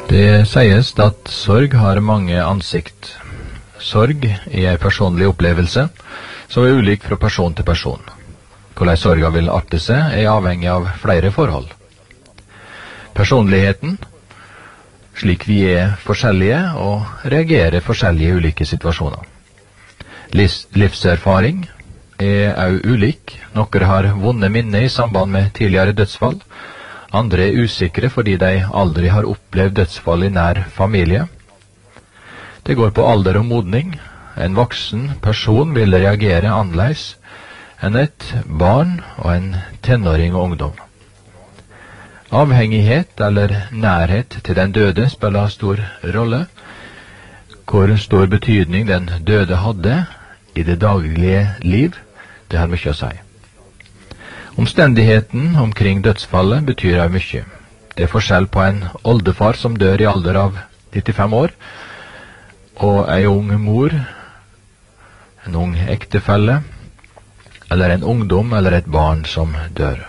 Det sies at sorg har mange ansikt. Sorg er en personlig opplevelse som er ulik fra person til person. Hvordan sorga vil arte seg er avhengig av flere forhold. Personligheten, slik vi er forskjellige og reagerer forskjellige i ulike situasjoner. Livserfaring er også ulik. Noen har vonde minner i samband med tidligere dødsfall. Andre er usikre fordi de aldri har opplevd dødsfall i nær familie. Det går på alder og modning. En voksen person vil reagere annerledes enn et barn og en tenåring og ungdom. Avhengighet eller nærhet til den døde spiller stor rolle. Hvor stor betydning den døde hadde i det daglige liv, det har mye å si. Omstendigheten omkring dødsfallet betyr også mye. Det er forskjell på en oldefar som dør i alder av 95 år, og en ung mor, en ung ektefelle, eller en ungdom eller et barn som dør.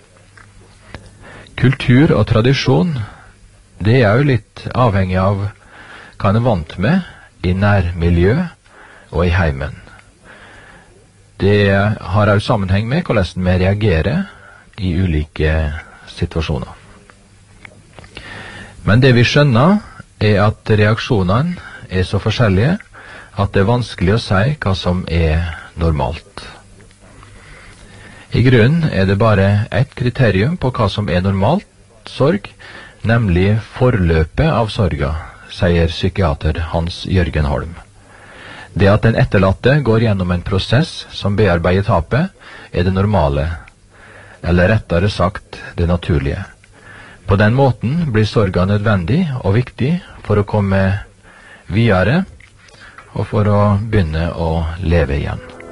Kultur og tradisjon, det er jo litt avhengig av hva en er vant med i nærmiljø og i heimen. Det har også sammenheng med hvordan vi reagerer i ulike situasjoner. Men det vi skjønner er at reaksjonene er så forskjellige at det er vanskelig å si hva som er normalt. I grunnen er det bare ett kriterium på hva som er normalt sorg, nemlig forløpet av sorga, sier psykiater Hans Jørgen Holm. Det at den etterlatte går gjennom en prosess som bearbeider tapet, er det normale, eller rettere sagt det naturlige. På den måten blir sorga nødvendig og viktig for å komme videre og for å begynne å leve igjen.